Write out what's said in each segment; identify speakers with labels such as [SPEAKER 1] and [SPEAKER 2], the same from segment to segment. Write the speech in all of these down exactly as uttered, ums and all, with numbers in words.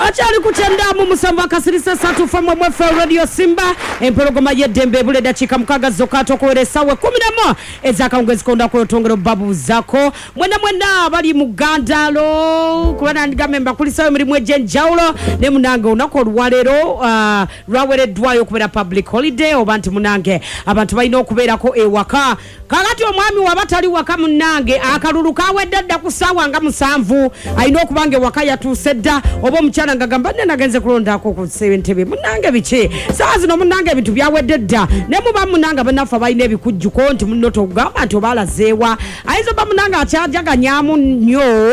[SPEAKER 1] Achali kutenda mu musamba kasirisa satu from Mwefe Radio Simba empologoma yedembe bule dachika mkaga zokato kuweresa we kumi na moja ezaka ungezi konda kutongero babu zako mwenda mwenda bali mugandalo kubana ndigamemba kulisa muri mweje njaulo ne munange unako lwalero uh, rawere dwayo kubera public holiday obanti munange abantu bayino kubera ko ewaka kakati omwami wabatali waka munange akalulu kawe dadda kusawa nga musanvu ayino kubange wakaya tusedda obo mchana ngagamba nena genze kulonda ko ku sebentebe munange biche sazi no munange bintu byawededda ne muba munanga banafa bayine ebikujjuko nti munoto gamba nti obalazeewa ayizo ba munanga achajaga nyamu nnyo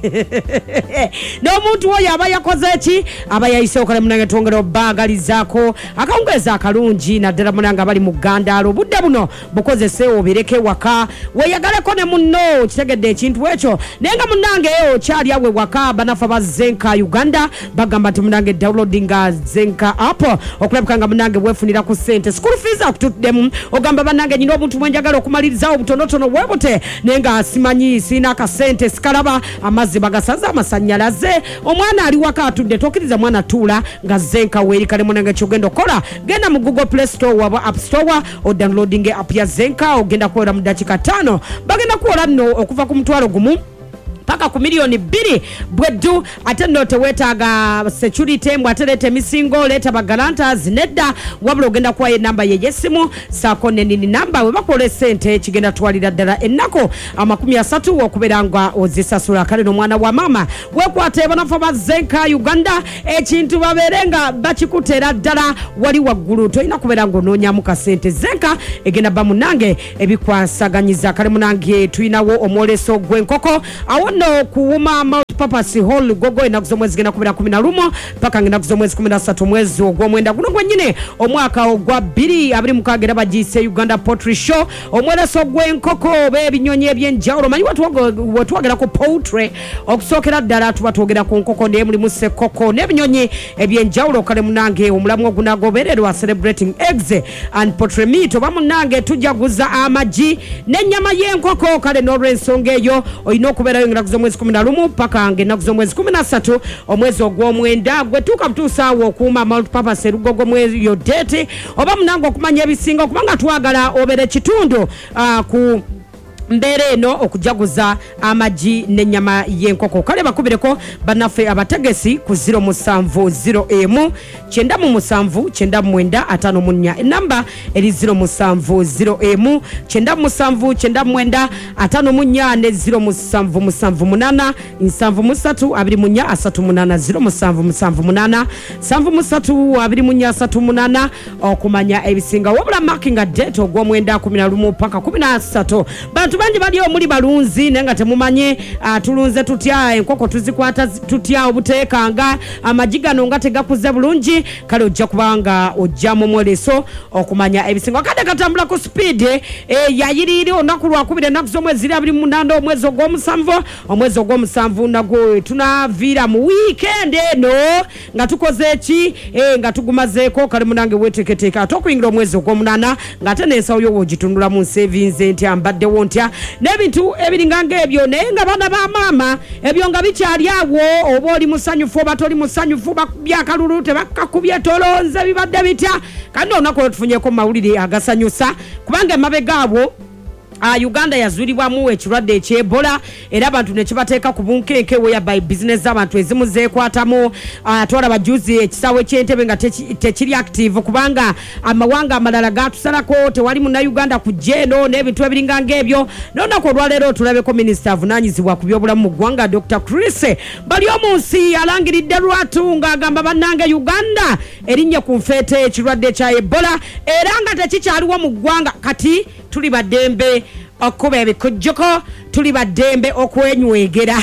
[SPEAKER 1] no muntu oyo aba yakoze eki aba yayise okale munange tongero bagalizako akaongeza akalungi naddala munanga bali mu gandalo budde buno bukoze sewo bireke waka weyagaleko ne munno kitegedde ekintu ekyo nenga munange yo kyali awe waka banafa bazenka Uganda bagamba ati munange downloading zenka app okulabikanga munange wefunira ku sente school fees akutuddemu ogamba banange nyino omuntu mwenjagala okumaliriza obutonotono webute nenga asimanyi sina ka sente sikalaba amazzi bagasaza amasanyalaze omwana ali waka atudde tokiriza mwana tula nga zenka weri kale munange kyogendo kola genda mu Google Play Store waba App Store o downloading app ya zenka ogenda kuwera mu dakika tano bagenda kuwola nno okuva ku mutwalo gumu paka ku milioni mbili bwedu ate note wetaga security mwaterete misingo leta bagalanta zinedda wabula ogenda kwa ye namba ye yesimu sako nenini namba we bakole sente kigenda twalira ddala ennako amakumi asatu okuberanga ozisasula kale no mwana wa mama wekwate banafa bazenka Uganda ekintu baberenga bakikutera ddala wali waggulu toina kuberanga ononya muka sente zenka egenda bamunange ebikwasaganyiza kale munange tuinawo omwoleso gwenkoko awo no kuuma multipurpose hall gogo enakuzo mwezi gena kumi na kumi na lumo paka ngenakuzo mwezi kumi na tatu mwezi ogw'omwenda guno gwennyine omwaka ogwa bbiri abiri mukagera bagise Uganda Poultry Show omweleso gwenkoko b'ebinyonyi ebyenjawulo manyi watwogera ku poultry okusookera ddala tuba twogera ku nkoko naye mulimu ssekoko n'ebinyonyi ebyenjawulo kale munange omulamu ogunagobererwa celebrating eggs and poultry meat oba munange tujaguza amagi n'ennyama y'enkoko kale n'olw'ensonga eyo oyina okubeerayo ngenakuzo mwezi kumi na lumu paka ngenakuzo mwezi kumi na tatu omwezi ogw'omwenda gwe tuuka butusaawo okuuma multipurpose erugogo mwezi yo date oba munange okumanya ebisinga kubanga twagala obere kitundu uh, ku mbere eno okujaguza amagi n'ennyama y'enkoko kale bakubireko banafe abategesi ku zero musanvu zero emu kyenda mu musanvu kyenda mu mwenda ataano mu nnya enamba eri zero musanvu zero emu kyenda mu musanvu kyenda mu mwenda ataano mu nnya ne zero musanvu musanvu munana nsanvu musatu abiri mu nnya asatu munana zero musanvu musanvu munana nsanvu musatu abiri mu nnya asatu munana okumanya ebisinga wabula marking a date ogw'omwenda kumi na lumu paka kumi na ssatu bantu banji bali omuli balunzi nenga temumanye uh, tulunze tutya enkoko tuzikwata tutya obuteekanga amajigano nga tegakuze bulungi kale ojja kubanga ojja mu mwoleso okumanya ebisinga kade katambula ku speed e yayiriri onaku lwakubira nakuzo mwezi abiri munana omwezi ogw'omusanvu omwezi ogw'omusanvu nago tunavira mu weekend eno nga tukoze eki e nga tugumazeeko kale munange weteketeeka atokuyingira omwezi ogw'omunana nga ate n'ensawo yo wogitundula mu savings enti ambadde wontya nebintu ebiringanga ebyo naye nga bana ba mama ebyo nga bikyali awo oba oli musanyufu oba toli musanyufu bakubyakalulu tebakakubye tolonze bibadde bitya kandi onako tufunyeko mawulire agasanyusa kubanga emabega abo Uh, Uganda yazulibwamu ekirwadde eky'Ebola era abantu ne kibateeka ku bunkenke weya by business abantu ezimu zeekwatamu uh, twala bajuzi ekisawe ky'entebe nga tekiri active kubanga amawanga amalala gatusalako tewali mu Uganda ku jeno n'ebintu ebiringanga ebyo nonako olwaleero tulabeko minisita avunaanyizibwa ku byobulamu mu ggwanga Doctor Chris bali omunsi alangiridde lwatu ng'agamba bannange Uganda erinnya ku nfeete ekirwadde ekya Ebola era nga tekikyaliwo mu ggwanga kati tuli badembe okuba ebikujjuko tuli badembe okwenywegera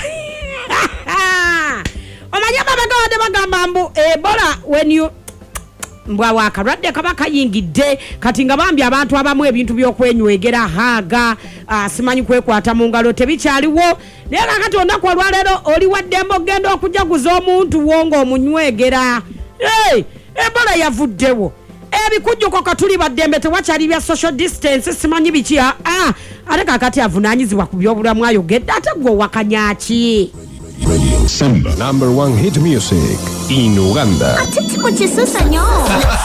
[SPEAKER 1] omanya babagade bagamba mbu Ebola when you mbwa wakarwadde kabaka yingidde kati nga bambi abantu abamu ebintu by'okwenywegera haaga uh, simanyi kwekwata mu ngalo tebikyaliwo naye kakati onaku olwaleero oli waddembe ogenda okujaguza omuntu wonga omunywegera hey, Ebola yavuddewo ebikujjuko katuli baddembe tewakyali bya social distance simanyi bikia ah ate kakati avunaanyizibwa ku byobulamu ayogedde ate gwe wakanyaki
[SPEAKER 2] Radio Simba, number one hit music. in Uganda.
[SPEAKER 3] Atiti muchisusa nyo.